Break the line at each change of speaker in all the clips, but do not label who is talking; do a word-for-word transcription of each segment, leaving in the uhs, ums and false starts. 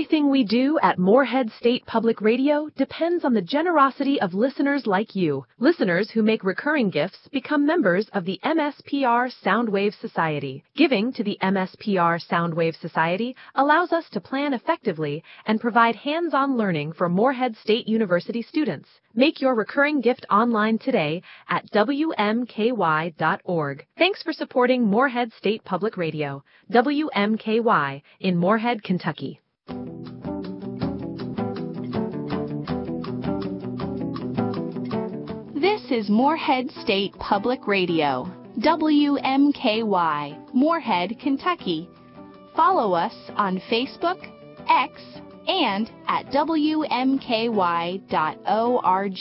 Everything we do at Morehead State Public Radio depends on the generosity of listeners like you. Listeners who make recurring gifts become members of the M S P R Soundwave Society. Giving to the M S P R Soundwave Society allows us to plan effectively and provide hands-on learning for Morehead State University students. Make your recurring gift online today at W M K Y dot org. Thanks for supporting Morehead State Public Radio, W M K Y, in Morehead, Kentucky.
This is Morehead State Public Radio, W M K Y, Morehead, Kentucky. Follow us on Facebook, X, and at W M K Y dot org.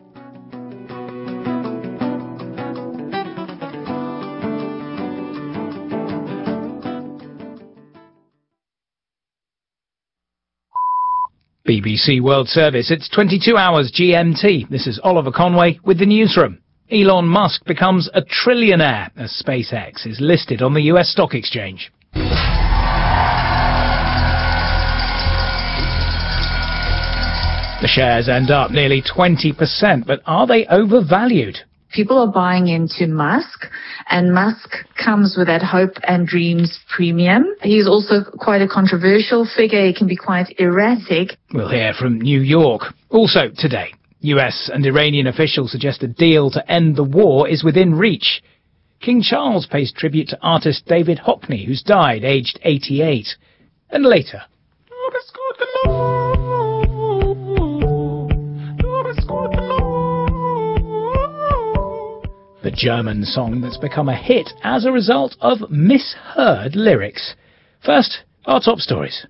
B B C World Service. It's twenty-two hours G M T. This is Oliver Conway with the newsroom. Elon Musk becomes a trillionaire as SpaceX is listed on the U S stock exchange. The shares end up nearly twenty percent, but are they overvalued?
People are buying into Musk, and Musk comes with that hope and dreams premium. He's also quite a controversial figure. He can be quite erratic.
We'll hear from New York. Also today, U S and Iranian officials suggest a deal to end the war is within reach. King Charles pays tribute to artist David Hockney, who's died aged eighty-eight. And later... the German song that's become a hit as a result of misheard lyrics. First, our top stories.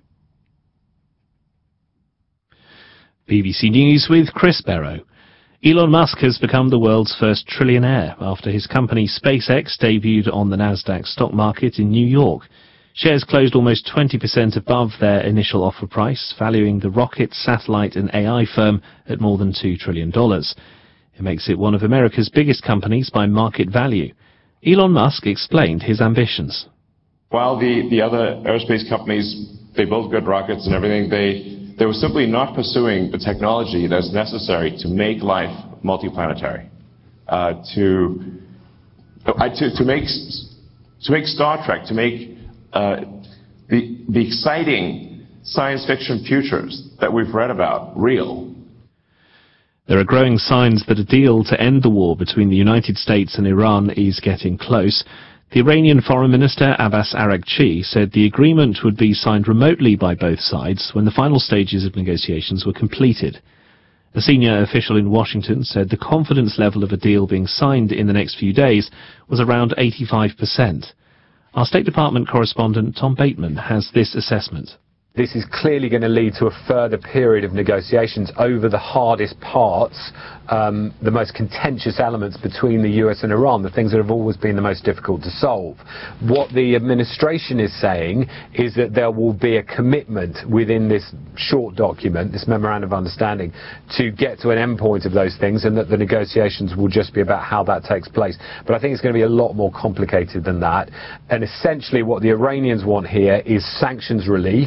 B B C News with Chris Barrow. Elon Musk has become the world's first trillionaire after his company SpaceX debuted on the Nasdaq stock market in New York. Shares closed almost twenty percent above their initial offer price, valuing the rocket, satellite and A I firm at more than two trillion dollars. It makes it one of America's biggest companies by market value. Elon Musk explained his ambitions.
While the, the other aerospace companies, they built good rockets and everything, they, they were simply not pursuing the technology that's necessary to make life multiplanetary, uh, to, uh, to, to, make, to make Star Trek, to make uh, the, the exciting science fiction futures that we've read about real.
There are growing signs that a deal to end the war between the United States and Iran is getting close. The Iranian Foreign Minister Abbas Araghchi said the agreement would be signed remotely by both sides when the final stages of negotiations were completed. A senior official in Washington said the confidence level of a deal being signed in the next few days was around eighty-five percent. Our State Department correspondent Tom Bateman has this assessment.
This is clearly going to lead to a further period of negotiations over the hardest parts, um, the most contentious elements between the U S and Iran, the things that have always been the most difficult to solve. What the administration is saying is that there will be a commitment within this short document, this memorandum of understanding, to get to an endpoint of those things, and that the negotiations will just be about how that takes place. But I think it's going to be a lot more complicated than that. And essentially what the Iranians want here is sanctions relief.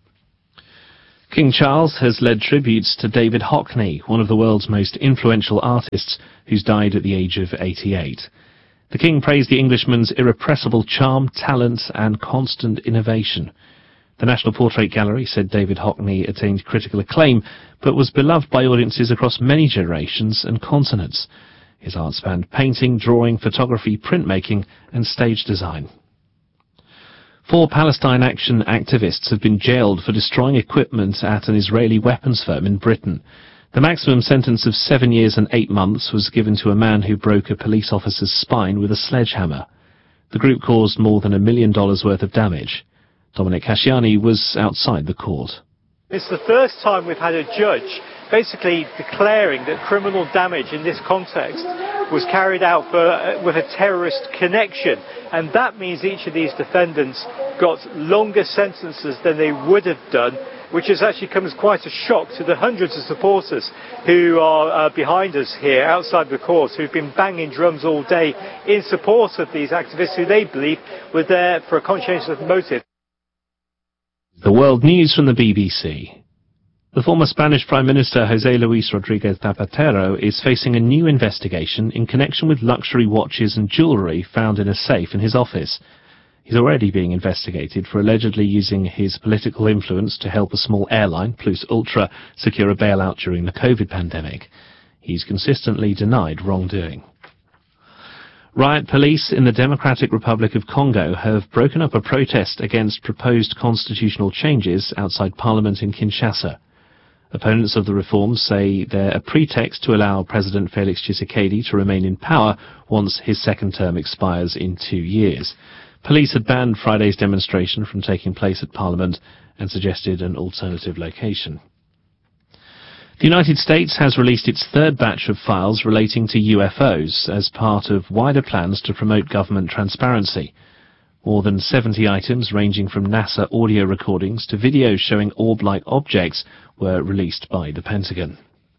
King Charles has led tributes to David Hockney, one of the world's most influential artists, who's died at the age of eighty-eight. The King praised the Englishman's irrepressible charm, talent and constant innovation. The National Portrait Gallery said David Hockney attained critical acclaim, but was beloved by audiences across many generations and continents. His art spanned painting, drawing, photography, printmaking and stage design. Four Palestine Action activists have been jailed for destroying equipment at an Israeli weapons firm in Britain. The maximum sentence of seven years and eight months was given to a man who broke a police officer's spine with a sledgehammer. The group caused more than a million dollars worth of damage. Dominic Casciani was outside the court.
It's the first time we've had a judge basically declaring that criminal damage in this context was carried out for, uh, with a terrorist connection. And that means each of these defendants got longer sentences than they would have done, which has actually come as quite a shock to the hundreds of supporters who are uh, behind us here outside the court, who've been banging drums all day in support of these activists who they believe were there for a conscientious motive.
The world news from the B B C. The former Spanish Prime Minister José Luis Rodríguez Zapatero is facing a new investigation in connection with luxury watches and jewellery found in a safe in his office. He's already being investigated for allegedly using his political influence to help a small airline, Plus Ultra, secure a bailout during the COVID pandemic. He's consistently denied wrongdoing. Riot police in the Democratic Republic of Congo have broken up a protest against proposed constitutional changes outside Parliament in Kinshasa. Opponents of the reforms say they're a pretext to allow President Felix Tshisekedi to remain in power once his second term expires in two years. Police had banned Friday's demonstration from taking place at Parliament and suggested an alternative location. The United States has released its third batch of files relating to U F Os as part of wider plans to promote government transparency. More than seventy items ranging from NASA audio recordings to videos showing orb-like objects were released by the Pentagon.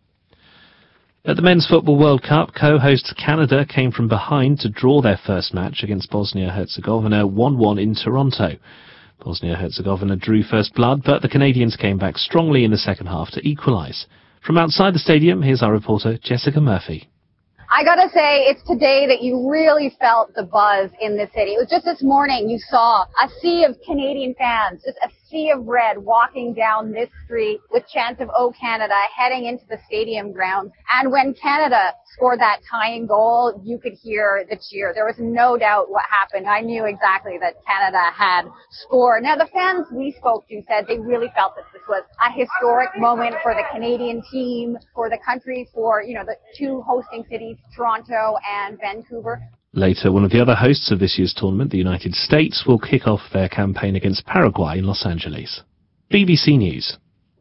At the Men's Football World Cup, co-hosts Canada came from behind to draw their first match against Bosnia-Herzegovina one one in Toronto. Bosnia-Herzegovina drew first blood, but the Canadians came back strongly in the second half to equalise. From outside the stadium, here's our reporter Jessica Murphy.
I gotta say, it's today that you really felt the buzz in the city. It was just this morning you saw a sea of Canadian fans, just a sea of red walking down this street with chants of "Oh Canada" heading into the stadium grounds. And when Canada scored that tying goal, you could hear the cheer. There was no doubt what happened. I knew exactly that Canada had scored. Now, the fans we spoke to said they really felt that this was a historic moment for the Canadian team, for the country, for, you know, the two hosting cities, Toronto and Vancouver.
Later, one of the other hosts of this year's tournament, the United States, will kick off their campaign against Paraguay in Los Angeles. B B C News.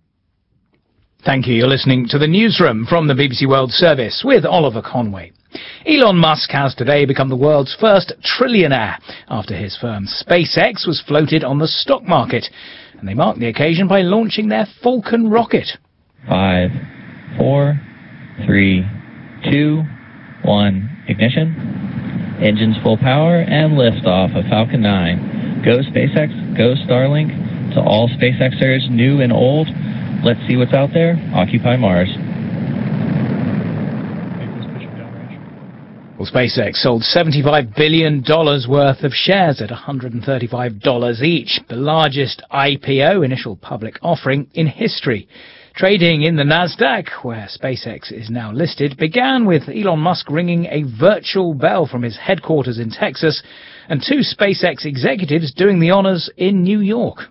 Thank you. You're listening to the Newsroom from the B B C World Service with Oliver Conway. Elon Musk has today become the world's first trillionaire after his firm SpaceX was floated on the stock market, and they marked the occasion by launching their Falcon rocket.
Five, four, three, two, one, ignition. Engines full power and liftoff of Falcon nine. Go SpaceX, go Starlink. To all SpaceXers, new and old, let's see what's out there. Occupy Mars.
Well, SpaceX sold seventy-five billion dollars worth of shares at one hundred thirty-five dollars each, the largest I P O, initial public offering, in history. Trading in the Nasdaq, where SpaceX is now listed, began with Elon Musk ringing a virtual bell from his headquarters in Texas and two SpaceX executives doing the honors in New York.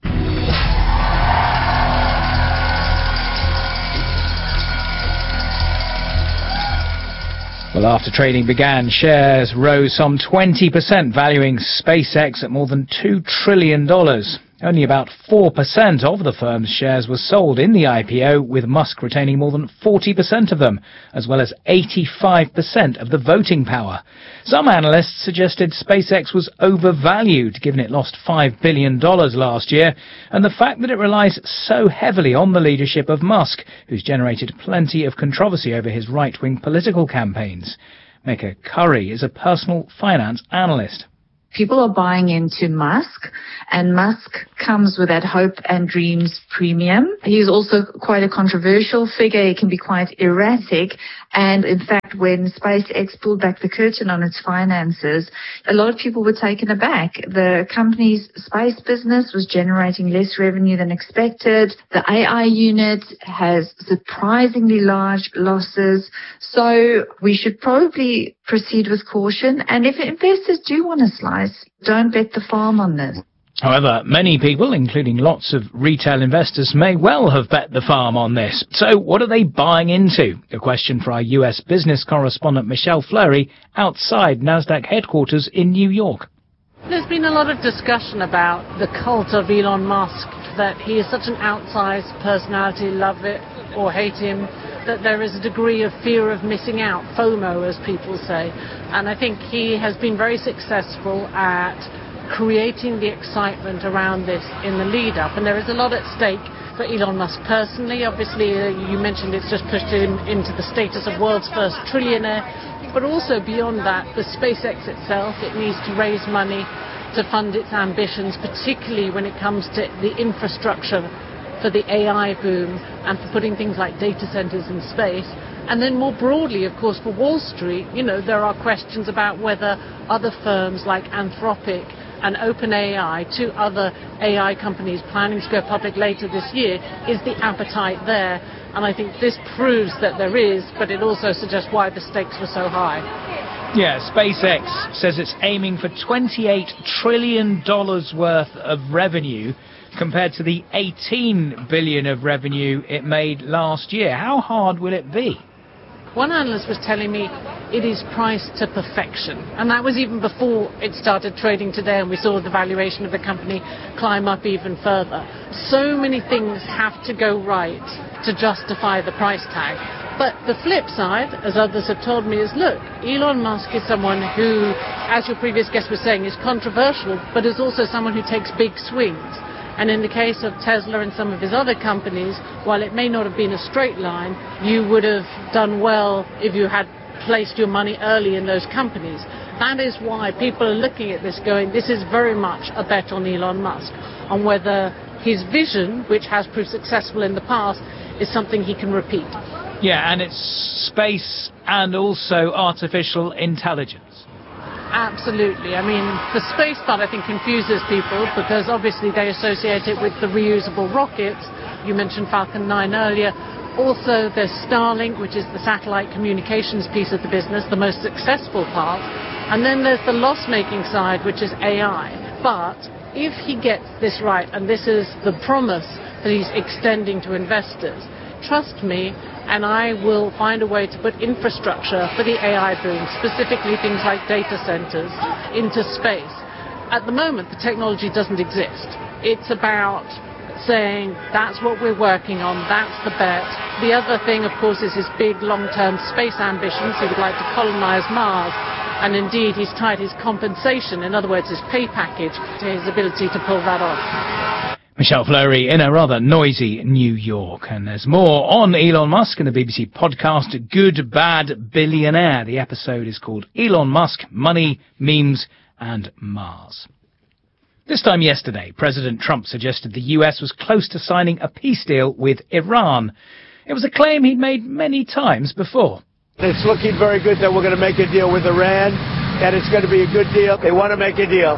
Well, after trading began, shares rose some twenty percent, valuing SpaceX at more than two trillion dollars. Only about four percent of the firm's shares were sold in the I P O, with Musk retaining more than forty percent of them, as well as eighty-five percent of the voting power. Some analysts suggested SpaceX was overvalued, given it lost five billion dollars last year, and the fact that it relies so heavily on the leadership of Musk, who's generated plenty of controversy over his right-wing political campaigns. Mecca Curry is a personal finance analyst.
People are buying into Musk, and Musk comes with that hope and dreams premium. He's also quite a controversial figure. He can be quite erratic. And in fact, when SpaceX pulled back the curtain on its finances, a lot of people were taken aback. The company's space business was generating less revenue than expected. The A I unit has surprisingly large losses. So we should probably proceed with caution. And if investors do want to slice, don't bet the farm on this.
However, many people, including lots of retail investors, may well have bet the farm on this. So what are they buying into? A question for our U S business correspondent Michelle Fleury outside Nasdaq headquarters in New York.
There's been a lot of discussion about the cult of Elon Musk, that he is such an outsized personality, love it or hate him, that there is a degree of fear of missing out, FOMO as people say. And I think he has been very successful at creating the excitement around this in the lead-up, and there is a lot at stake for Elon Musk personally. Obviously, uh, you mentioned it's just pushed him into the status of world's first trillionaire, but also beyond that, the SpaceX itself, it needs to raise money to fund its ambitions, particularly when it comes to the infrastructure for the A I boom and for putting things like data centers in space. And then more broadly, of course, for Wall Street, you know, there are questions about whether other firms like Anthropic and OpenAI, two other A I companies planning to go public later this year, is the appetite there? And I think this proves that there is, but it also suggests why the stakes were so high.
Yeah, SpaceX says it's aiming for twenty-eight trillion dollars worth of revenue compared to the eighteen billion dollars of revenue it made last year. How hard will it be?
One analyst was telling me it is priced to perfection, and that was even before it started trading today and we saw the valuation of the company climb up even further. So many things have to go right to justify the price tag. But the flip side, as others have told me, is look, Elon Musk is someone who, as your previous guest was saying, is controversial, but is also someone who takes big swings. And in the case of Tesla and some of his other companies, while it may not have been a straight line, you would have done well if you had placed your money early in those companies. That is why people are looking at this going, this is very much a bet on Elon Musk, on whether his vision, which has proved successful in the past, is something he can repeat.
Yeah, and it's space and also artificial intelligence.
Absolutely. I mean, the space part, I think, confuses people because obviously they associate it with the reusable rockets. You mentioned Falcon nine earlier. Also, there's Starlink, which is the satellite communications piece of the business, the most successful part. And then there's the loss-making side, which is A I. But if he gets this right, and this is the promise that he's extending to investors, trust me, and I will find a way to put infrastructure for the A I boom, specifically things like data centers, into space. At the moment, the technology doesn't exist. It's about saying, that's what we're working on, that's the bet. The other thing, of course, is his big long-term space ambitions. He would like to colonize Mars. And indeed, he's tied his compensation, in other words, his pay package, to his ability to pull that off.
Michelle Fleury in a rather noisy New York. And there's more on Elon Musk in the B B C podcast Good Bad Billionaire. The episode is called Elon Musk, Money, Memes and Mars. This time yesterday, President Trump suggested the U S was close to signing a peace deal with Iran. It was a claim he'd made many times before.
It's looking very good that we're going to make a deal with Iran, and it's going to be a good deal. They want to make a deal.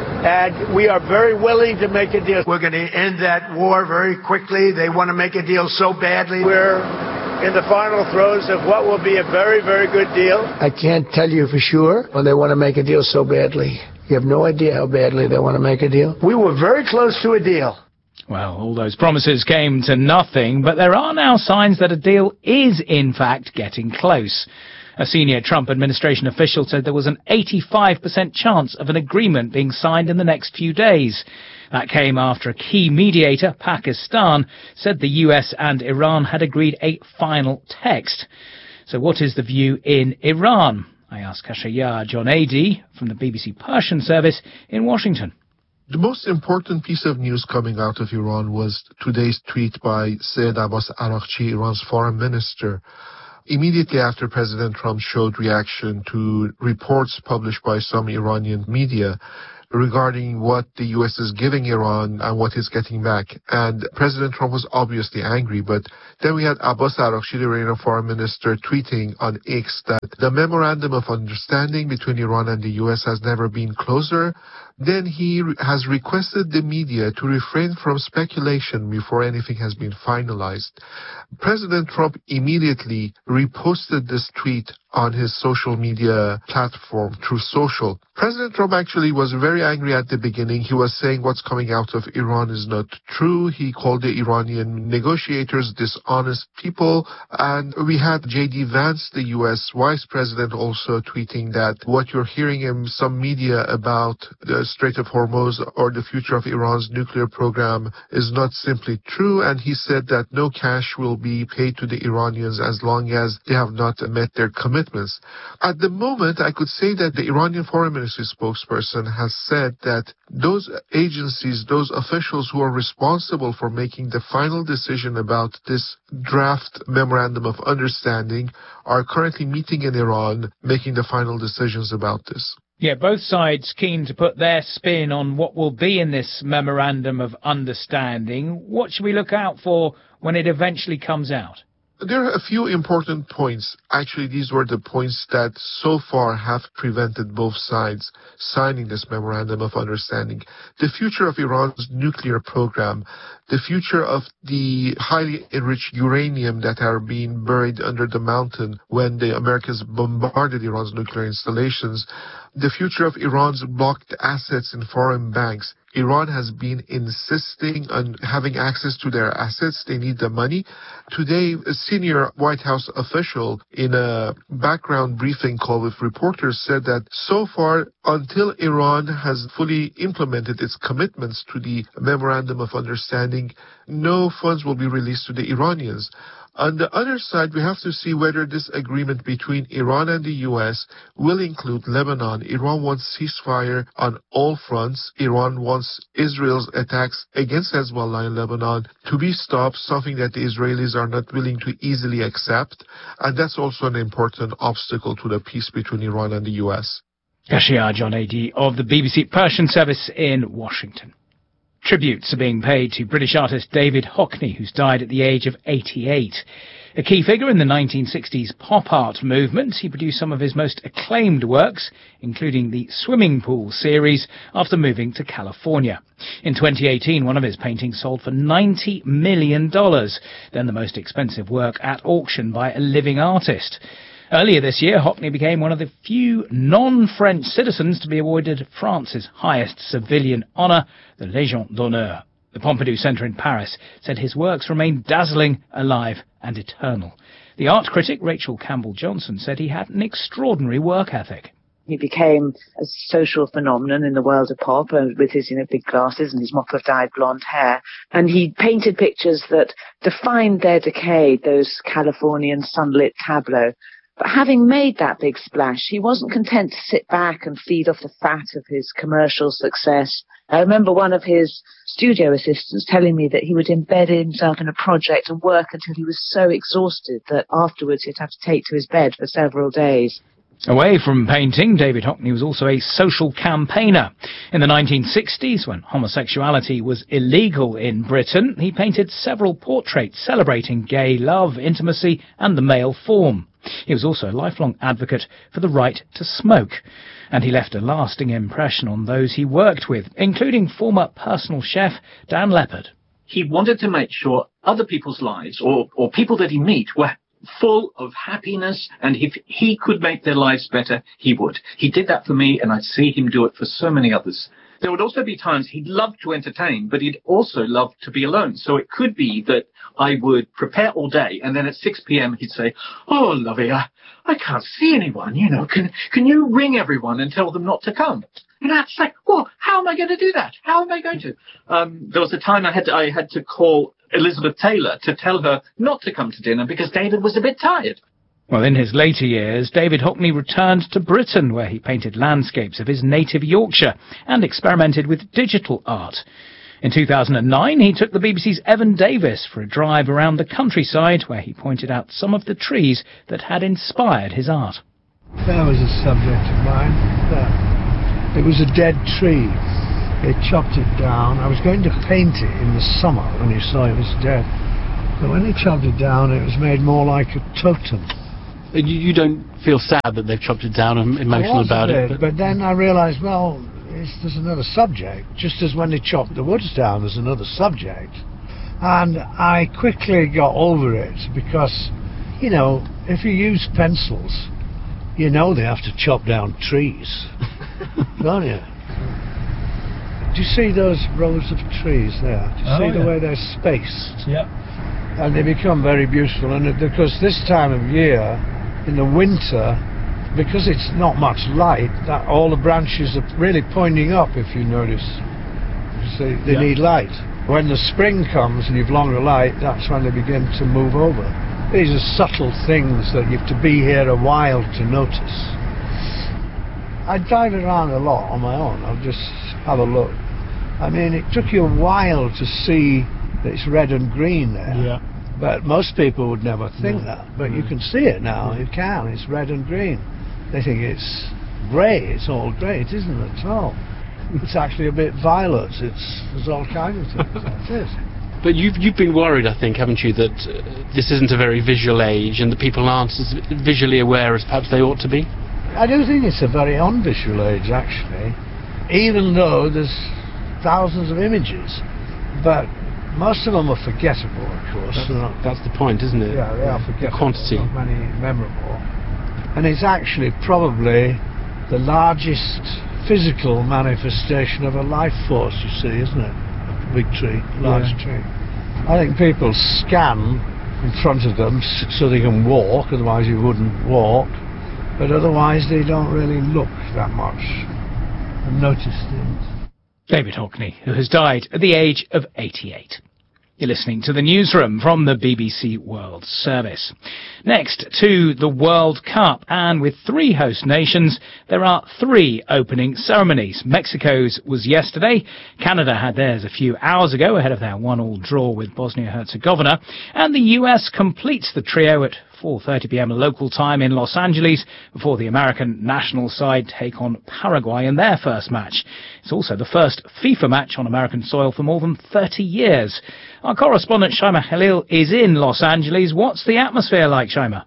And we are very willing to make a deal. We're going to end that war very quickly. They want to make a deal so badly. We're in the final throes of what will be a very, very good deal. I can't tell you for sure when they want to make a deal so badly. You have no idea how badly they want to make a deal. We were very close to a deal.
Well, all those promises came to nothing, but there are now signs that a deal is, in fact, getting close. A senior Trump administration official said there was an eighty-five percent chance of an agreement being signed in the next few days. That came after a key mediator, Pakistan, said the U S and Iran had agreed a final text. So what is the view in Iran? I asked Kashayar Jonaidi from the B B C Persian service in Washington.
The most important piece of news coming out of Iran was today's tweet by Saeed Abbas Araghchi, Iran's foreign minister. Immediately after President Trump showed reaction to reports published by some Iranian media regarding what the U S is giving Iran and what it's getting back. And President Trump was obviously angry, but then we had Abbas Araghchi, the Iranian foreign minister, tweeting on X that the memorandum of understanding between Iran and the U S has never been closer. Then he has requested the media to refrain from speculation before anything has been finalized. President Trump immediately reposted this tweet on his social media platform, Truth Social. President Trump actually was very angry at the beginning. He was saying what's coming out of Iran is not true. He called the Iranian negotiators dishonest people. And we had J D Vance, the U S vice president, also tweeting that what you're hearing in some media about the Strait of Hormuz or the future of Iran's nuclear program is not simply true. And he said that no cash will be paid to the Iranians as long as they have not met their commitments. At the moment, I could say that the Iranian foreign ministry spokesperson has said that those agencies, those officials who are responsible for making the final decision about this draft memorandum of understanding are currently meeting in Iran, making the final decisions about this.
Yeah, both sides keen to put their spin on what will be in this Memorandum of Understanding. What should we look out for when it eventually comes out?
There are a few important points. Actually, these were the points that so far have prevented both sides signing this Memorandum of Understanding. The future of Iran's nuclear program, the future of the highly enriched uranium that are being buried under the mountain when the Americans bombarded Iran's nuclear installations, the future of Iran's blocked assets in foreign banks. Iran has been insisting on having access to their assets. They need the money. Today, a senior White House official in a background briefing call with reporters said that so far, until Iran has fully implemented its commitments to the Memorandum of Understanding, no funds will be released to the Iranians. On the other side, we have to see whether this agreement between Iran and the U S will include Lebanon. Iran wants ceasefire on all fronts. Iran wants Israel's attacks against Hezbollah in Lebanon to be stopped, something that the Israelis are not willing to easily accept. And that's also an important obstacle to the peace between Iran and the U S.
Yashia John Adi of the B B C Persian Service in Washington. Tributes are being paid to British artist David Hockney, who's died at the age of eighty-eight. A key figure in the nineteen sixties pop art movement, he produced some of his most acclaimed works, including the Swimming Pool series, after moving to California. In twenty eighteen, one of his paintings sold for ninety million dollars, then the most expensive work at auction by a living artist. Earlier this year, Hockney became one of the few non-French citizens to be awarded France's highest civilian honour, the Légion d'honneur. The Pompidou Centre in Paris said his works remain dazzling, alive and eternal. The art critic Rachel Campbell-Johnson said he had an extraordinary work ethic.
He became a social phenomenon in the world of pop, uh, with his, you know, big glasses and his mop of dyed blonde hair. And he painted pictures that defined their decade, those Californian sunlit tableaux. But having made that big splash, he wasn't content to sit back and feed off the fat of his commercial success. I remember one of his studio assistants telling me that he would embed himself in a project and work until he was so exhausted that afterwards he'd have to take to his bed for several days.
Away from painting, David Hockney was also a social campaigner. In the nineteen sixties, when homosexuality was illegal in Britain, he painted several portraits celebrating gay love, intimacy and the male form. He was also a lifelong advocate for the right to smoke, and he left a lasting impression on those he worked with, including former personal chef Dan Leppard.
He wanted to make sure other people's lives, or, or people that he meet, were full of happiness, and if he could make their lives better, he would. He did that for me, and I see him do it for so many others. There would also be times he'd love to entertain, but he'd also love to be alone. So it could be that I would prepare all day, and then at six p.m. he'd say, "Oh, lovey, I, I can't see anyone, you know. Can can you ring everyone and tell them not to come?" And I'd say, "Well, how am I going to do that? How am I going to?" Um, there was a time I had to, I had to call Elizabeth Taylor to tell her not to come to dinner because David was a bit tired.
Well, in his later years, David Hockney returned to Britain, where he painted landscapes of his native Yorkshire and experimented with digital art. In two thousand nine, he took the B B C's Evan Davis for a drive around the countryside, where he pointed out some of the trees that had inspired his art.
That was a subject of mine. That. It was a dead tree. They chopped it down. I was going to paint it in the summer when you saw it was dead. But when they chopped it down, it was made more like a totem.
You, you don't feel sad that they've chopped it down and emotional about it?
But... but then I realised, well, it's, there's another subject. Just as when they chopped the woods down, there's another subject. And I quickly got over it because, you know, if you use pencils, you know they have to chop down trees, don't you? Do you see those rows of trees there? Do you
oh,
see
yeah.
the way they're spaced?
Yeah.
And they become very beautiful. And because this time of year, in the winter, because it's not much light, that all the branches are really pointing up, if you notice. So they yeah. need light. When the spring comes and you've longer light, that's when they begin to move over. These are subtle things that you have to be here a while to notice. I drive around a lot on my own. I'll just have a look. I mean, it took you a while to see that it's red and green there.
Yeah.
But most people would never think
no.
that. But
no.
you can see it now.
Yeah.
You can. It's red and green. They think it's grey. It's all grey. It isn't at all. It's actually a bit violet. It's there's all kinds of things. That's it.
But you've you've been worried, I think, haven't you, that uh, this isn't a very visual age and that people aren't as visually aware as perhaps they ought to be?
I do think it's a very unvisual age, actually, even though there's thousands of images. But most of them are forgettable, of course.
That's, not, that's the point, isn't it?
Yeah, they are forgettable.
The quantity.
Not many memorable. And it's actually probably the largest physical manifestation of a life force, you see, isn't it? A big tree, large yeah. tree. I think people scan in front of them so they can walk, otherwise you wouldn't walk. But otherwise they don't really look that much and notice things.
David Hockney, who has died at the age of eighty-eight. You're listening to the newsroom from the B B C World Service. Next to the World Cup, and with three host nations, there are three opening ceremonies. Mexico's was yesterday. Canada had theirs a few hours ago ahead of their one-all draw with Bosnia-Herzegovina. And the U S completes the trio at four thirty p m local time in Los Angeles before the American national side take on Paraguay in their first match. It's also the first FIFA match on American soil for more than thirty years. Our correspondent Shaima Khalil is in Los Angeles. What's the atmosphere like, Shaima?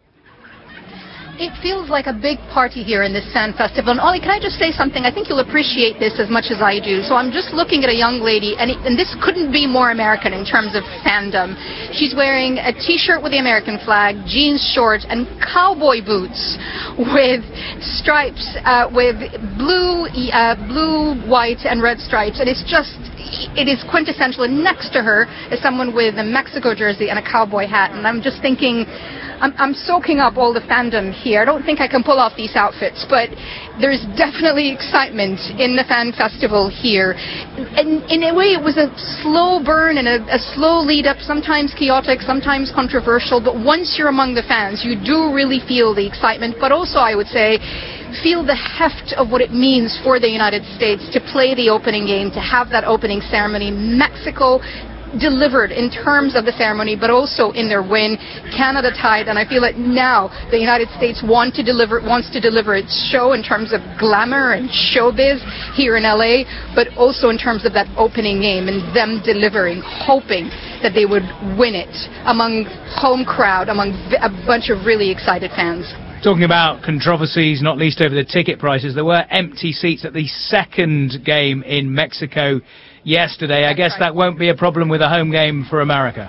It feels like a big party here in this Fan Festival. And Ollie, can I just say something? I think you'll appreciate this as much as I do. So I'm just looking at a young lady, and, it, and this couldn't be more American in terms of fandom. She's wearing a T-shirt with the American flag, jeans shorts, and cowboy boots with stripes, uh, with blue, uh, blue, white, and red stripes. And it's just... it is quintessential. And next to her is someone with a Mexico jersey and a cowboy hat. And I'm just thinking, I'm, I'm soaking up all the fandom here. I don't think I can pull off these outfits, but there's definitely excitement in the Fan Festival here. And in a way, it was a slow burn and a, a slow lead up, sometimes chaotic, sometimes controversial. But once you're among the fans, you do really feel the excitement. But also, I would say, feel the heft of what it means for the United States to play the opening game, to have that opening ceremony. Mexico delivered in terms of the ceremony, but also in their win. Canada tied, and I feel that now the United States want to deliver, wants to deliver its show in terms of glamour and showbiz here in L A, but also in terms of that opening game and them delivering, hoping that they would win it among home crowd, among a bunch of really excited fans.
Talking about controversies, not least over the ticket prices, there were empty seats at the second game in Mexico yesterday. I guess that won't be a problem with a home game for America.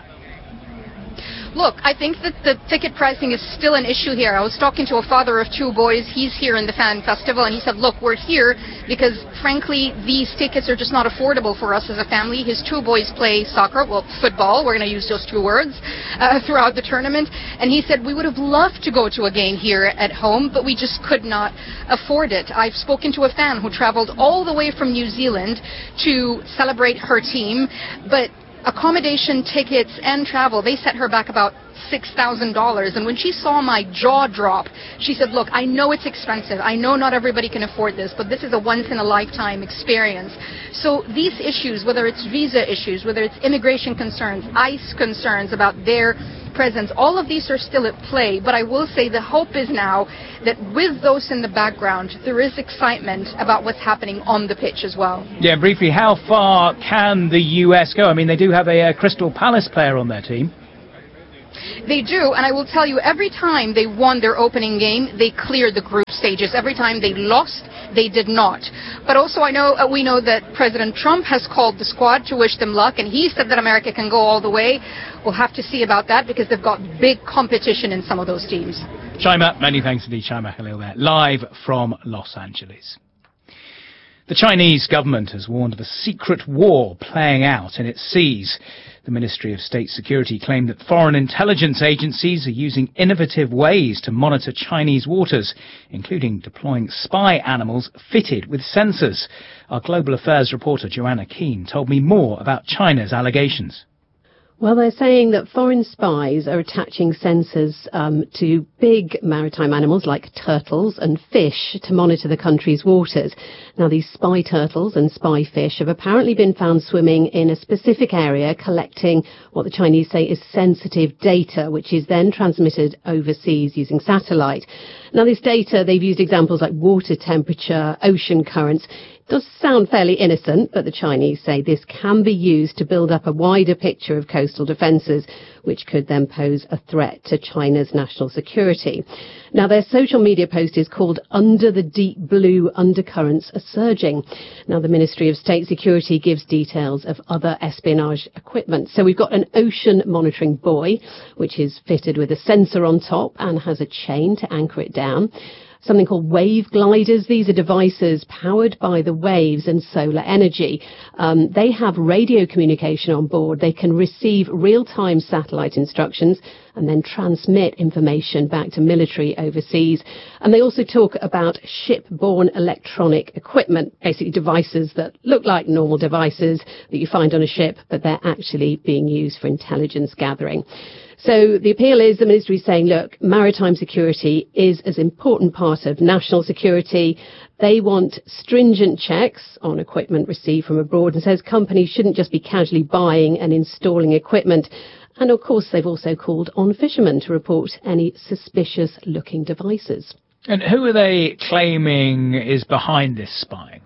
Look, I think that the ticket pricing is still an issue here. I was talking to a father of two boys. He's here in the Fan Festival, and he said, look, we're here because, frankly, these tickets are just not affordable for us as a family. His two boys play soccer, well, football, we're going to use those two words, uh, throughout the tournament. And he said, we would have loved to go to a game here at home, but we just could not afford it. I've spoken to a fan who traveled all the way from New Zealand to celebrate her team, but accommodation, tickets, and travel, they set her back about six thousand dollars. And when she saw my jaw drop, she said, look, I know it's expensive. I know not everybody can afford this, but this is a once-in-a-lifetime experience. So these issues, whether it's visa issues, whether it's immigration concerns, ICE concerns about their presence, all of these are still at play. But I will say the hope is now that with those in the background, there is excitement about what's happening on the pitch as well.
Yeah, briefly, how far can the U S go? I mean, they do have a, a Crystal Palace player on their team.
They do, and I will tell you, every time they won their opening game, they cleared the group stages. Every time they lost, they did not. But also, I know uh, we know that President Trump has called the squad to wish them luck, and he said that America can go all the way. We'll have to see about that because they've got big competition in some of those teams.
Shaima, many thanks indeed, Shaima Khalil there, live from Los Angeles. The Chinese government has warned of a secret war playing out in its seas. The Ministry of State Security claimed that foreign intelligence agencies are using innovative ways to monitor Chinese waters, including deploying spy animals fitted with sensors. Our Global Affairs reporter Joanna Keane told me more about China's allegations.
Well, they're saying that foreign spies are attaching sensors um, to big maritime animals like turtles and fish to monitor the country's waters. Now, these spy turtles and spy fish have apparently been found swimming in a specific area, collecting what the Chinese say is sensitive data, which is then transmitted overseas using satellite. Now, this data, they've used examples like water temperature, ocean currents. It does sound fairly innocent, but the Chinese say this can be used to build up a wider picture of coastal defences, which could then pose a threat to China's national security. Now, their social media post is called Under the Deep Blue Undercurrents Are Surging. Now, the Ministry of State Security gives details of other espionage equipment. So we've got an ocean monitoring buoy, which is fitted with a sensor on top and has a chain to anchor it down. Something called wave gliders. These are devices powered by the waves and solar energy. Um, they have radio communication on board. They can receive real-time satellite instructions and then transmit information back to military overseas. And they also talk about ship-borne electronic equipment, basically devices that look like normal devices that you find on a ship, but they're actually being used for intelligence gathering. So the appeal is the ministry saying, look, maritime security is as important part of national security. They want stringent checks on equipment received from abroad and says companies shouldn't just be casually buying and installing equipment. And of course, they've also called on fishermen to report any suspicious looking devices.
And who are they claiming is behind this spying?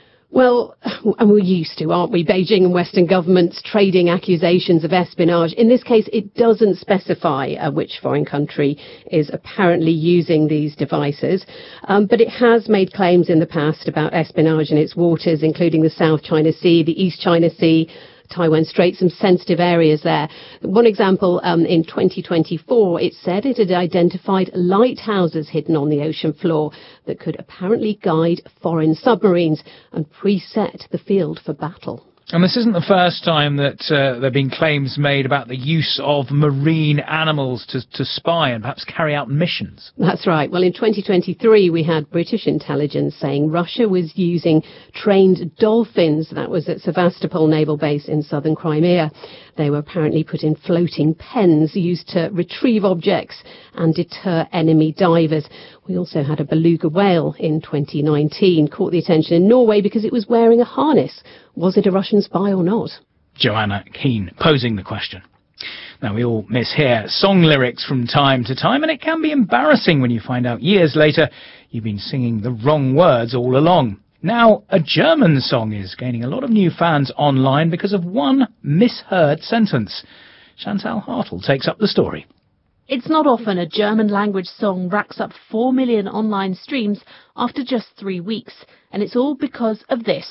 Well, and we're used to, aren't we, Beijing and Western governments trading accusations of espionage. In this case, it doesn't specify uh, which foreign country is apparently using these devices, um, but it has made claims in the past about espionage in its waters, including the South China Sea, the East China Sea, Taiwan Strait, some sensitive areas there. One example, um, in twenty twenty-four, it said it had identified lighthouses hidden on the ocean floor that could apparently guide foreign submarines and preset the field for battle.
And this isn't the first time that uh, there have been claims made about the use of marine animals to, to spy and perhaps carry out missions.
That's right. Well, in twenty twenty-three, we had British intelligence saying Russia was using trained dolphins. That was at Sevastopol Naval Base in southern Crimea. They were apparently put in floating pens used to retrieve objects and deter enemy divers. We also had a beluga whale in twenty nineteen, caught the attention in Norway because it was wearing a harness. Was it a Russian spy or not?
Joanna Keane posing the question. Now, we all mishear song lyrics from time to time, and it can be embarrassing when you find out years later you've been singing the wrong words all along. Now, a German song is gaining a lot of new fans online because of one misheard sentence. Chantal Hartle takes up the story.
It's not often a German-language song racks up four million online streams after just three weeks, and it's all because of this.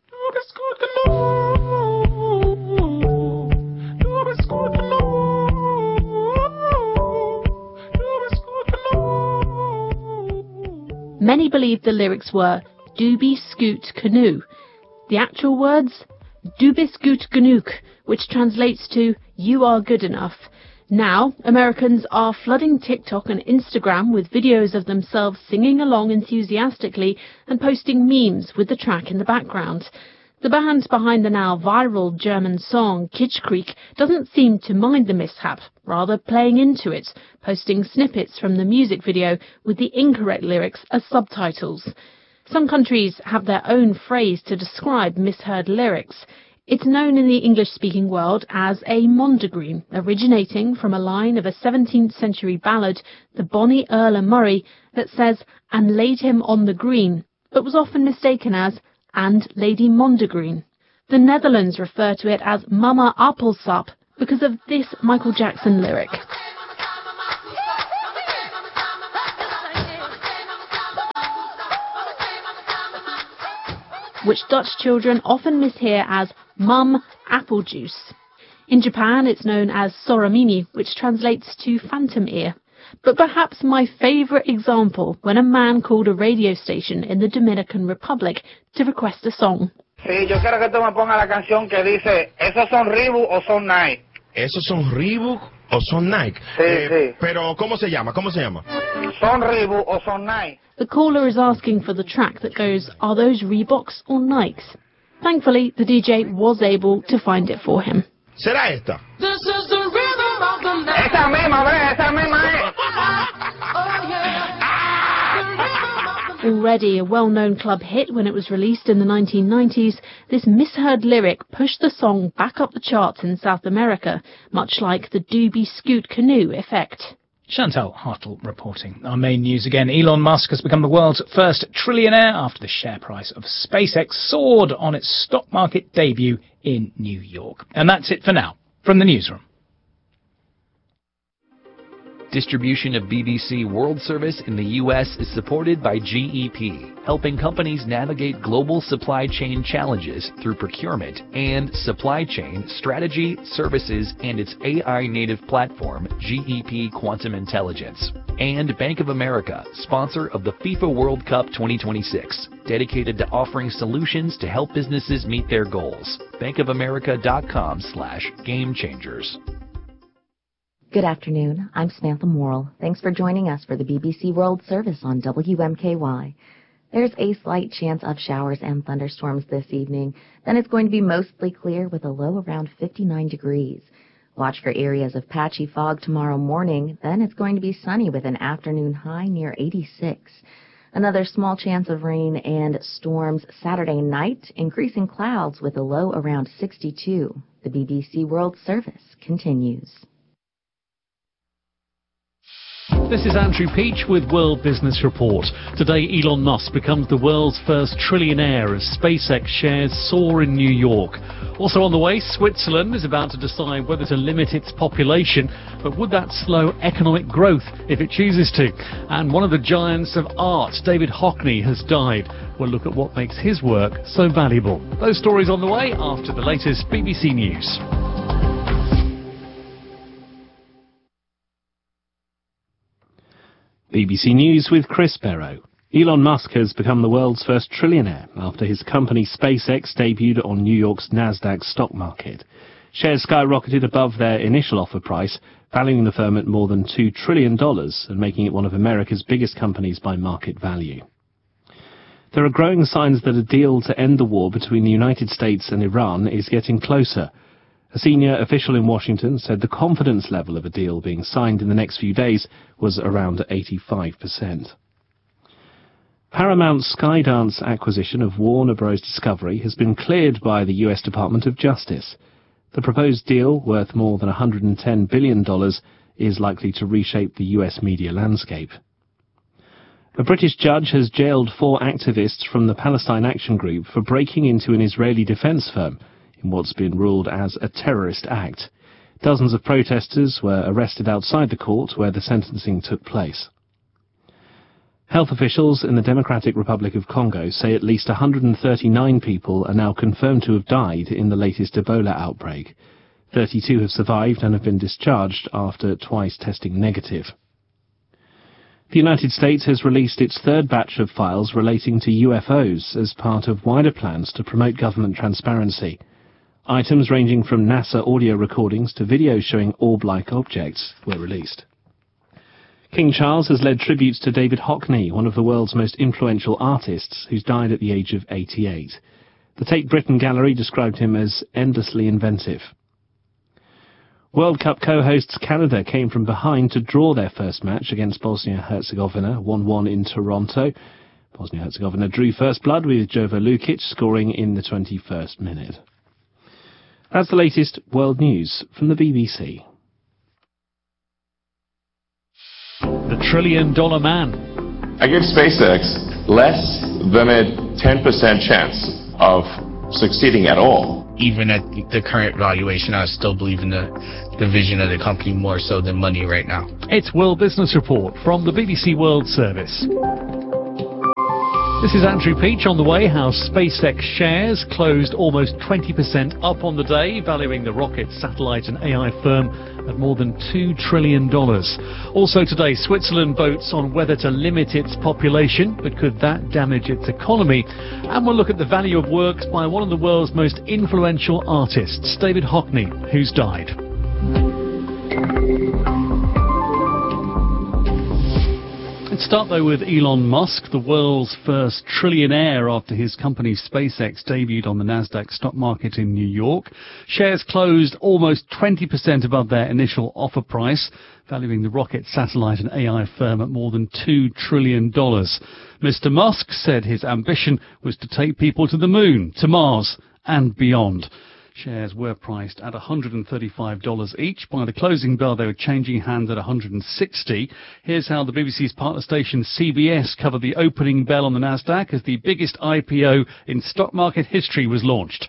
Many believe the lyrics were "Du bist gut genug." The actual words, "Du bist gut genug," which translates to "you are good enough." Now, Americans are flooding TikTok and Instagram with videos of themselves singing along enthusiastically and posting memes with the track in the background. The band behind the now viral German song Kitschkrieg doesn't seem to mind the mishap, rather playing into it, posting snippets from the music video with the incorrect lyrics as subtitles. Some countries have their own phrase to describe misheard lyrics. It's known in the English-speaking world as a mondegreen, originating from a line of a seventeenth century ballad, the Bonnie Earl o' Murray, that says, "and laid him on the green," but was often mistaken as "and Lady Mondegreen." The Netherlands refer to it as Mama Appelsap because of this Michael Jackson lyric. Which Dutch children often mishear as Mum Apple Juice. In Japan, it's known as Soramimi, which translates to phantom ear. But perhaps my favourite example when a man called a radio station in the Dominican Republic to request a song.
Sí, yo quiero que tú me pongas la canción que dice, ¿esos son Reebok o son Nike?
¿Esos son Reebok o son Nike?
Sí,
eh,
sí.
Pero, ¿cómo se llama? ¿Cómo se llama?
Son Reebok o son Nike.
The caller is asking for the track that goes, are those Reeboks or Nikes? Thankfully, the D J was able to find it for him.
¿Será esta?
Esa misma, ve, esa misma es.
Already a well-known club hit when it was released in the nineteen nineties, this misheard lyric pushed the song back up the charts in South America, much like the Doobie Scoot Canoe effect.
Chantal Hartle reporting. Our main news again. Elon Musk has become the world's first trillionaire after the share price of SpaceX soared on its stock market debut in New York. And that's it for now from the newsroom.
Distribution of B B C World Service in the U S is supported by G E P, helping companies navigate global supply chain challenges through procurement and supply chain strategy, services, and its A I-native platform, G E P Quantum Intelligence. And Bank of America, sponsor of the FIFA World Cup twenty twenty-six, dedicated to offering solutions to help businesses meet their goals. bankofamerica.com slash game changers.
Good afternoon. I'm Samantha Morrill. Thanks for joining us for the B B C World Service on W M K Y. There's a slight chance of showers and thunderstorms this evening. Then it's going to be mostly clear with a low around fifty-nine degrees. Watch for areas of patchy fog tomorrow morning. Then it's going to be sunny with an afternoon high near eighty-six. Another small chance of rain and storms Saturday night, increasing clouds with a low around sixty-two. The B B C World Service continues.
This is Andrew Peach with World Business Report. Today, Elon Musk becomes the world's first trillionaire as SpaceX shares soar in New York. Also on the way, Switzerland is about to decide whether to limit its population, but would that slow economic growth if it chooses to? And one of the giants of art, David Hockney, has died. We'll look at what makes his work so valuable. Those stories on the way after the latest B B C News. B B C News with Chris Barrow. Elon Musk has become the world's first trillionaire after his company SpaceX debuted on New York's Nasdaq stock market. Shares skyrocketed above their initial offer price, valuing the firm at more than two trillion dollars and making it one of America's biggest companies by market value. There are growing signs that a deal to end the war between the United States and Iran is getting closer. A senior official in Washington said the confidence level of a deal being signed in the next few days was around eighty-five percent. Paramount's Skydance acquisition of Warner Bros. Discovery has been cleared by the U S Department of Justice. The proposed deal, worth more than one hundred ten billion dollars, is likely to reshape the U S media landscape. A British judge has jailed four activists from the Palestine Action Group for breaking into an Israeli defense firm in what's been ruled as a terrorist act. Dozens of protesters were arrested outside the court where the sentencing took place. Health officials in the Democratic Republic of Congo say at least one hundred thirty-nine people are now confirmed to have died in the latest Ebola outbreak. thirty-two have survived and have been discharged after twice testing negative. The United States has released its third batch of files relating to U F Os as part of wider plans to promote government transparency. Items ranging from NASA audio recordings to videos showing orb-like objects were released. King Charles has led tributes to David Hockney, one of the world's most influential artists, who's died at the age of eighty-eight. The Tate Britain Gallery described him as endlessly inventive. World Cup co-hosts Canada came from behind to draw their first match against Bosnia-Herzegovina, one one in Toronto. Bosnia-Herzegovina drew first blood with Jovo Lukic scoring in the twenty-first minute. That's the latest world news from the B B C. The Trillion Dollar Man.
I give SpaceX less than a ten percent chance of succeeding at all.
Even at the current valuation, I still believe in the, the vision of the company more so than money right now.
It's World Business Report from the B B C World Service. This is Andrew Peach. On the way, how SpaceX shares closed almost twenty percent up on the day, valuing the rocket, satellite and A I firm at more than two trillion dollars. Also today, Switzerland votes on whether to limit its population, but could that damage its economy? And we'll look at the value of works by one of the world's most influential artists, David Hockney, who's died.
Let's start though with Elon Musk, the world's first trillionaire after his company SpaceX debuted on the Nasdaq stock market in New York. Shares closed almost twenty percent above their initial offer price, valuing the rocket, satellite and A I firm at more than two trillion dollars. Mister Musk said his ambition was to take people to the moon, to Mars and beyond. Shares were priced at one hundred thirty-five dollars each. By the closing bell, they were changing hands at one hundred sixty dollars. Here's how the B B C's partner station C B S covered the opening bell on the Nasdaq as the biggest I P O in stock market history was launched.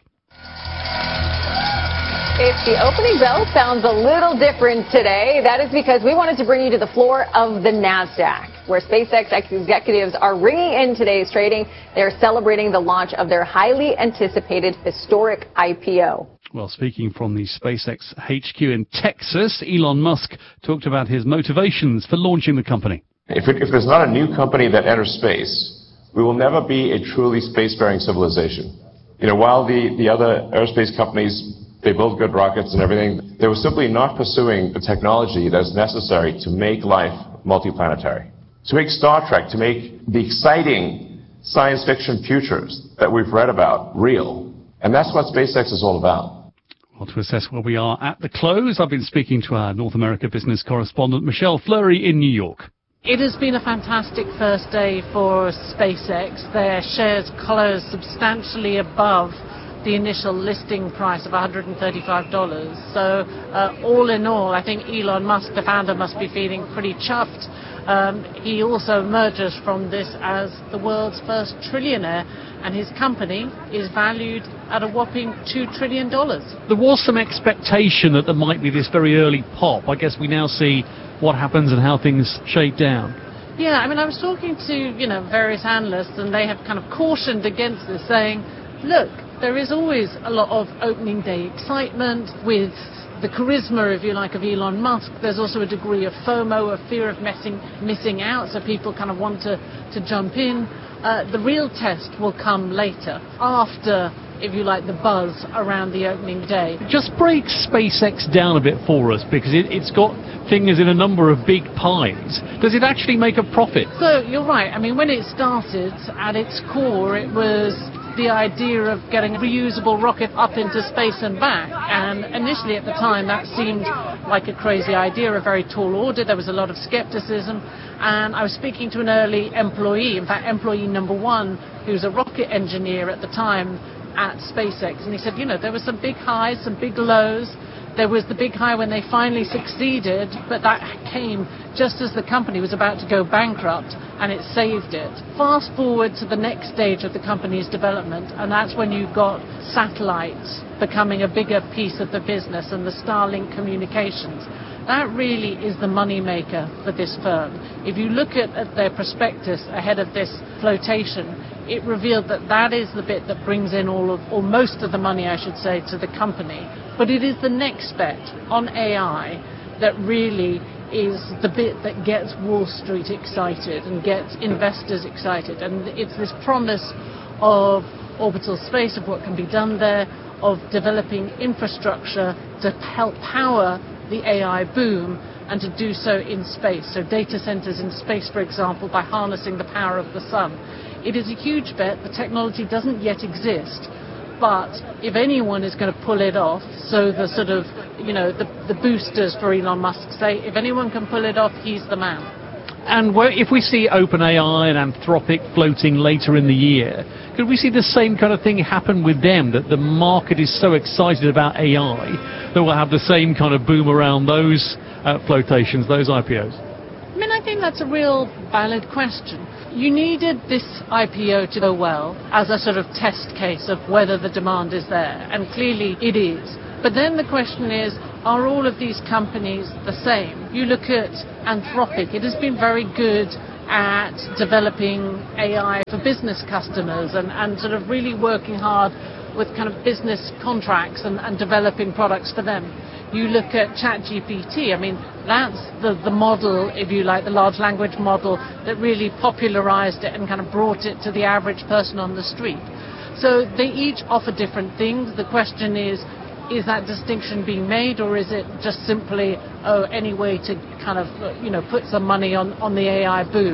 If the opening bell sounds a little different today, that is because we wanted to bring you to the floor of the Nasdaq, where SpaceX executives are ringing in today's trading. They're celebrating the launch of their highly anticipated historic I P O.
Well, speaking from the SpaceX H Q in Texas, Elon Musk talked about his motivations for launching the company.
If, it, if there's not a new company that enters space, we will never be a truly spacefaring civilization. You know, while the, the other aerospace companies, they build good rockets and everything, they were simply not pursuing the technology that's necessary to make life multiplanetary. To make Star Trek, to make the exciting science fiction futures that we've read about real. And that's what SpaceX is all about.
Well, to assess where we are at the close, I've been speaking to our North America business correspondent, Michelle Fleury in New York.
It has been a fantastic first day for SpaceX. Their shares closed substantially above the initial listing price of one hundred thirty-five dollars. So uh, all in all, I think Elon Musk, the founder, must be feeling pretty chuffed. Um, he also emerges from this as the world's first trillionaire, and his company is valued at a whopping two trillion dollars.
There was some expectation that there might be this very early pop. I guess we now see what happens and how things shake down.
Yeah, I mean, I was talking to, you know, various analysts, and they have kind of cautioned against this, saying, look, there is always a lot of opening day excitement with the charisma, if you like, of Elon Musk. There's also a degree of FOMO, a fear of missing, missing out, so people kind of want to, to jump in. Uh, the real test will come later, after, if you like, the buzz around the opening day.
Just break SpaceX down a bit for us, because it, it's got fingers in a number of big pies. Does it actually make a profit?
So, you're right. I mean, when it started, at its core, it was the idea of getting a reusable rocket up into space and back. And initially at the time that seemed like a crazy idea, a very tall order. There was a lot of skepticism. And I was speaking to an early employee, in fact employee number one, who's a rocket engineer at the time at SpaceX. And he said, you know, there were some big highs, some big lows. There was the big high when they finally succeeded, but that came just as the company was about to go bankrupt, and it saved it. Fast forward to the next stage of the company's development, and that's when you've got satellites becoming a bigger piece of the business and the Starlink communications. That really is the money maker for this firm. If you look at, at their prospectus ahead of this flotation, it revealed that that is the bit that brings in all of, or most of the money, I should say, to the company. But it is the next bet on A I that really is the bit that gets Wall Street excited and gets investors excited. And it's this promise of orbital space, of what can be done there, of developing infrastructure to help power the A I boom, and to do so in space. So data centers in space, for example, by harnessing the power of the sun. It is a huge bet. The technology doesn't yet exist. But if anyone is going to pull it off, so the sort of, you know, the, the boosters for Elon Musk say, if anyone can pull it off, he's the man.
And if we see OpenAI and Anthropic floating later in the year, could we see the same kind of thing happen with them, that the market is so excited about A I that we'll have the same kind of boom around those uh, flotations, those I P Os?
I mean, I think that's a real valid question. You needed this I P O to go well as a sort of test case of whether the demand is there, and clearly it is. But then the question is, are all of these companies the same? You look at Anthropic, it has been very good at developing A I for business customers and, and sort of really working hard with kind of business contracts and, and developing products for them. You look at ChatGPT, I mean, that's the, the model, if you like, the large language model that really popularized it and kind of brought it to the average person on the street. So they each offer different things. The question is, is that distinction being made, or is it just simply, oh, any way to kind of, you know, put some money on, on the A I boom?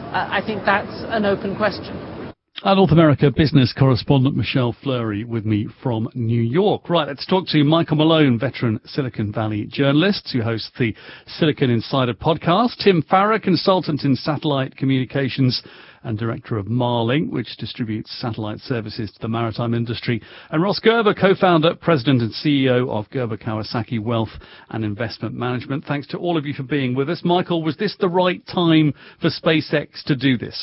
Uh, I think that's an open question.
Our North America business correspondent Michelle Fleury with me from New York. Right, let's talk to Michael Malone, veteran Silicon Valley journalist who hosts the Silicon Insider podcast, Tim Farrer, consultant in satellite communications and director of Marlink, which distributes satellite services to the maritime industry, and Ross Gerber, co-founder, president and C E O of Gerber Kawasaki Wealth and Investment Management. Thanks to all of you for being with us. Michael, was this the right time for SpaceX to do this?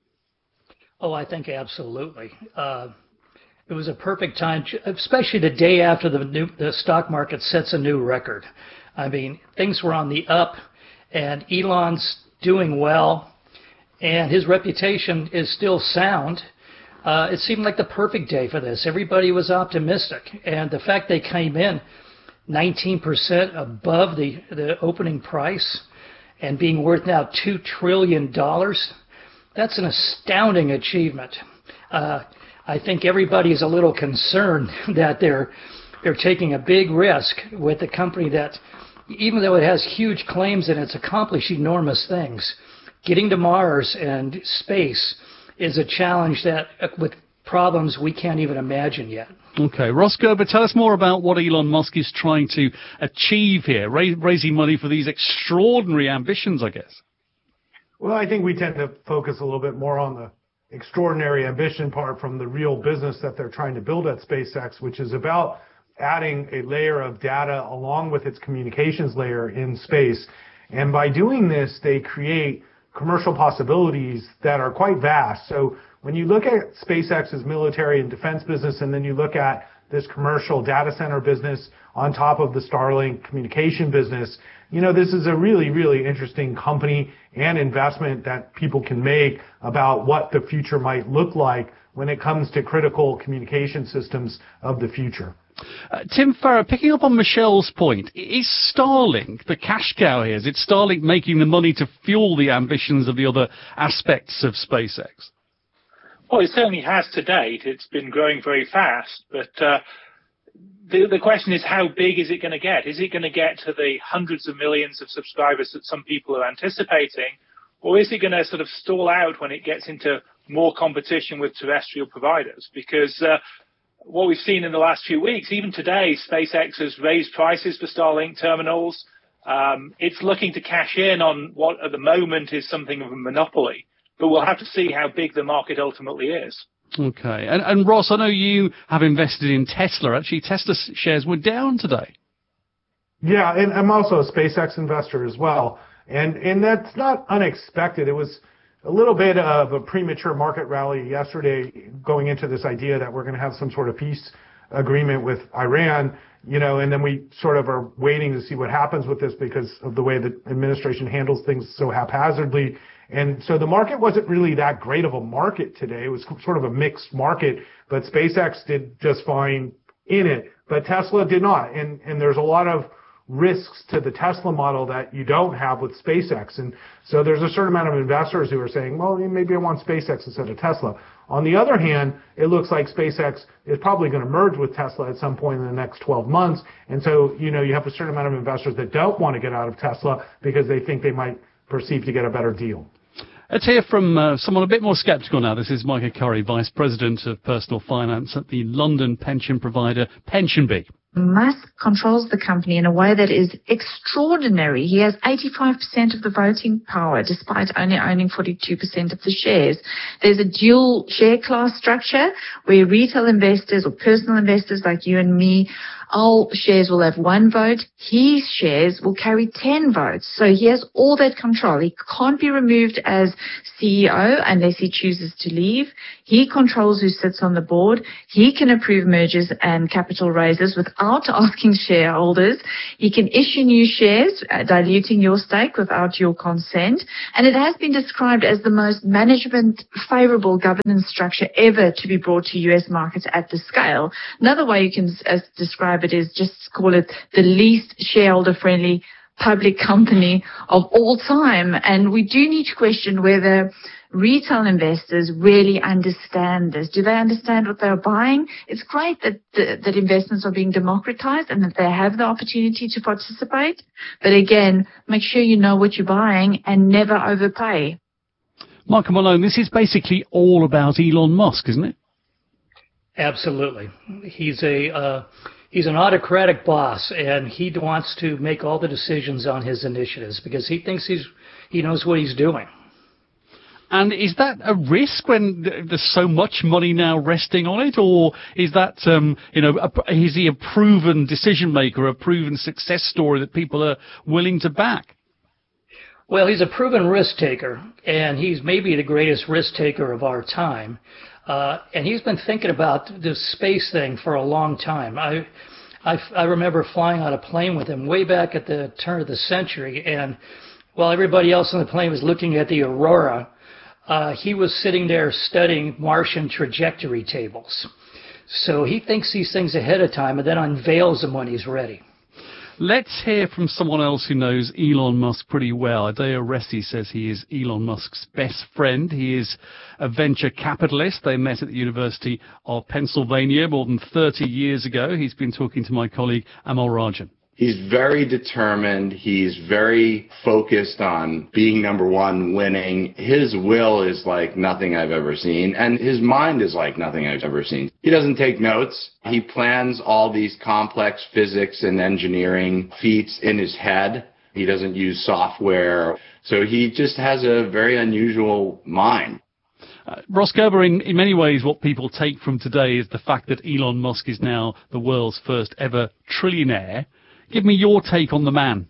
Oh, I think absolutely. Uh, it was a perfect time, especially the day after the, new, the stock market sets a new record. I mean, things were on the up, and Elon's doing well, and his reputation is still sound. Uh, it seemed like the perfect day for this. Everybody was optimistic, and the fact they came in nineteen percent above the, the opening price and being worth now two trillion dollars, that's an astounding achievement. Uh, I think everybody is a little concerned that they're they're taking a big risk with a company that, even though it has huge claims and it's accomplished enormous things, getting to Mars and space is a challenge that, uh, with problems we can't even imagine yet.
Okay, Ross Gerber, tell us more about what Elon Musk is trying to achieve here, ra- raising money for these extraordinary ambitions, I guess.
Well, I think we tend to focus a little bit more on the extraordinary ambition part from the real business that they're trying to build at SpaceX, which is about adding a layer of data along with its communications layer in space. And by doing this, they create commercial possibilities that are quite vast. So when you look at SpaceX's military and defense business, and then you look at this commercial data center business on top of the Starlink communication business, you know, this is a really, really interesting company and investment that people can make about what the future might look like when it comes to critical communication systems of the future.
Uh, Tim Farrer, picking up on Michelle's point, is Starlink the cash cow here? Is it Starlink making the money to fuel the ambitions of the other aspects of SpaceX?
Well, it certainly has to date. It's been growing very fast, but uh, the, the question is, how big is it going to get? Is it going to get to the hundreds of millions of subscribers that some people are anticipating, or is it going to sort of stall out when it gets into more competition with terrestrial providers? Because uh, what we've seen in the last few weeks, even today, SpaceX has raised prices for Starlink terminals. Um, it's looking to cash in on what at the moment is something of a monopoly. But we'll have to see how big the market ultimately is.
Okay. And, and Ross, I know you have invested in Tesla. Actually, Tesla shares were down today.
Yeah, and I'm also a SpaceX investor as well. And, and that's not unexpected. It was a little bit of a premature market rally yesterday going into this idea that we're going to have some sort of peace agreement with Iran, you know, and then we sort of are waiting to see what happens with this because of the way the administration handles things so haphazardly. And so the market wasn't really that great of a market today. It was sort of a mixed market, but SpaceX did just fine in it, but Tesla did not. And, and there's a lot of risks to the Tesla model that you don't have with SpaceX. And so there's a certain amount of investors who are saying, well, maybe I want SpaceX instead of Tesla. On the other hand, it looks like SpaceX is probably going to merge with Tesla at some point in the next twelve months. And so, you know, you have a certain amount of investors that don't want to get out of Tesla because they think they might perceive to get a better deal.
Let's hear from uh, someone a bit more sceptical now. This is Micah Curry, Vice President of Personal Finance at the London pension provider PensionBee.
Musk controls the company in a way that is extraordinary. He has eighty-five percent of the voting power, despite only owning forty-two percent of the shares. There's a dual share class structure where retail investors or personal investors like you and me, all shares will have one vote. His shares will carry ten votes. So he has all that control. He can't be removed as C E O unless he chooses to leave. He controls who sits on the board. He can approve mergers and capital raises without asking shareholders. He can issue new shares, uh, diluting your stake without your consent. And it has been described as the most management favorable governance structure ever to be brought to U S markets at this scale. Another way you can uh, describe it is just call it the least shareholder friendly public company of all time. And we do need to question whether retail investors really understand this. Do they understand what they're buying? It's great that the, that investments are being democratized and that they have the opportunity to participate. But again, make sure you know what you're buying and never overpay.
Michael Malone, this is basically all about Elon Musk, isn't it?
Absolutely. He's a uh, he's an autocratic boss, and he wants to make all the decisions on his initiatives because he thinks he's he knows what he's doing.
And is that a risk when there's so much money now resting on it, or is that um, you know a, is he a proven decision maker, a proven success story that people are willing to back?
Well, he's a proven risk taker, and he's maybe the greatest risk taker of our time. Uh, and he's been thinking about this space thing for a long time. I, I, I remember flying on a plane with him way back at the turn of the century, and while everybody else on the plane was looking at the aurora, uh, he was sitting there studying Martian trajectory tables. So he thinks these things ahead of time and then unveils them when he's ready.
Let's hear from someone else who knows Elon Musk pretty well. Adeo Ressi says he is Elon Musk's best friend. He is a venture capitalist. They met at the University of Pennsylvania more than thirty years ago. He's been talking to my colleague Amal Rajan.
He's very determined. He's very focused on being number one, winning. His will is like nothing I've ever seen, and his mind is like nothing I've ever seen. He doesn't take notes. He plans all these complex physics and engineering feats in his head. He doesn't use software. So he just has a very unusual mind.
Uh, Ross Gerber, in, in many ways, what people take from today is the fact that Elon Musk is now the world's first ever trillionaire. Give me your take on the man.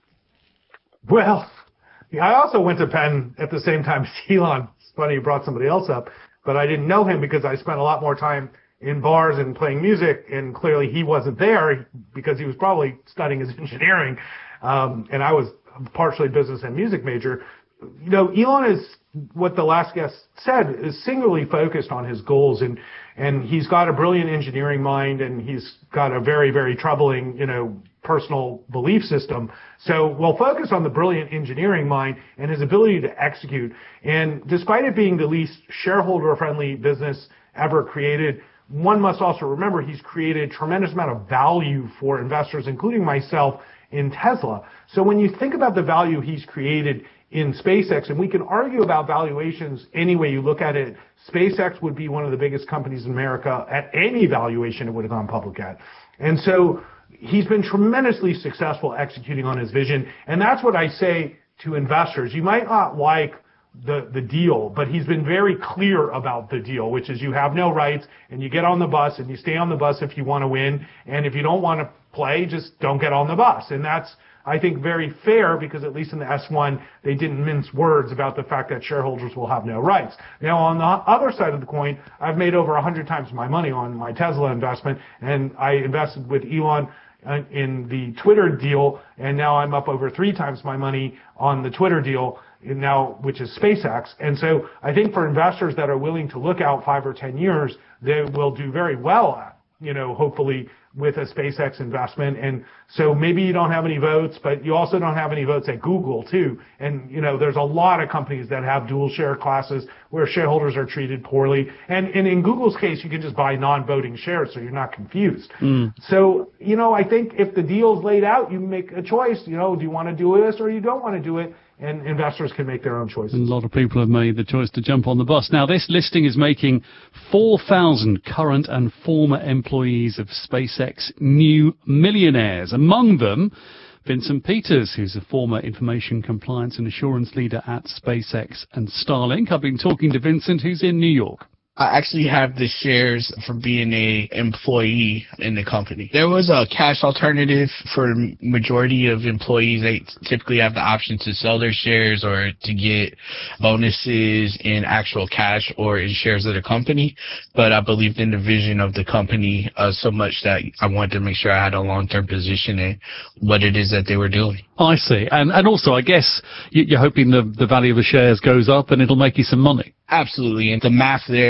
Well, yeah, I also went to Penn at the same time as Elon. It's funny you brought somebody else up, but I didn't know him because I spent a lot more time in bars and playing music, and clearly he wasn't there because he was probably studying his engineering, um, and I was partially business and music major. You know, Elon is, what the last guest said, is singularly focused on his goals, and and he's got a brilliant engineering mind, and he's got a very, very troubling, you know, personal belief system. So we'll focus on the brilliant engineering mind and his ability to execute. And despite it being the least shareholder-friendly business ever created, one must also remember he's created a tremendous amount of value for investors, including myself, in Tesla. So when you think about the value he's created in SpaceX, and we can argue about valuations any way you look at it, SpaceX would be one of the biggest companies in America at any valuation it would have gone public at. And so he's been tremendously successful executing on his vision, and that's what I say to investors. You might not like the the deal, but he's been very clear about the deal, which is you have no rights, and you get on the bus, and you stay on the bus if you want to win, and if you don't want to play, just don't get on the bus. And that's, I think, very fair, because at least in the S one, they didn't mince words about the fact that shareholders will have no rights. Now, on the other side of the coin, I've made over one hundred times my money on my Tesla investment, and I invested with Elon in the Twitter deal, and now I'm up over three times my money on the Twitter deal now, which is SpaceX. And so I think for investors that are willing to look out five or ten years, they will do very well, you know, hopefully with a SpaceX investment. And so maybe you don't have any votes, but you also don't have any votes at Google too. And, you know, there's a lot of companies that have dual share classes where shareholders are treated poorly. And, and in Google's case, you can just buy non-voting shares, so you're not confused. Mm. So, you know, I think if the deal's laid out, you make a choice. You know, do you want to do this or you don't want to do it? And investors can make their own choices. And
a lot of people have made the choice to jump on the bus. Now, this listing is making four thousand current and former employees of SpaceX new millionaires. Among them, Vincent Peters, who's a former information compliance and assurance leader at SpaceX and Starlink. I've been talking to Vincent, who's in New York.
I actually have the shares for being a employee in the company. There was a cash alternative for majority of employees. They typically have the option to sell their shares or to get bonuses in actual cash or in shares of the company. But I believed in the vision of the company uh, so much that I wanted to make sure I had a long-term position in what it is that they were doing.
I see. And and also, I guess you're hoping the, the value of the shares goes up and it'll make you some money.
Absolutely. And the math there